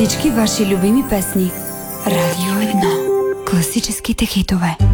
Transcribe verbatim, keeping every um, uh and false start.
всички ваши любими песни. Радио едно. Класическите хитове.